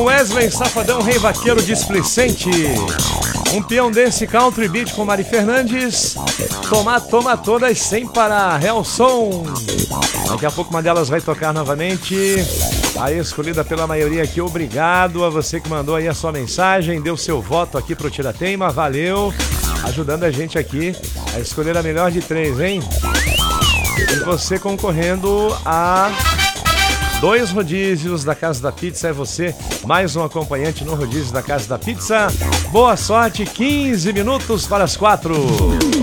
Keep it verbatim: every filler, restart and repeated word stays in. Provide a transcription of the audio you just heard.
Wesley Safadão, Rei Vaqueiro Displicente. Um peão desse country beat com Mari Fernandes. Toma, toma todas sem parar. Helson. Daqui a pouco uma delas vai tocar novamente. A escolhida pela maioria aqui. Obrigado a você que mandou aí a sua mensagem. Deu seu voto aqui pro Tirateima. Valeu. Ajudando a gente aqui a escolher a melhor de três, hein? E você concorrendo a dois rodízios da Casa da Pizza. É você, mais um acompanhante no rodízio da Casa da Pizza. Boa sorte, quinze minutos para as quatro.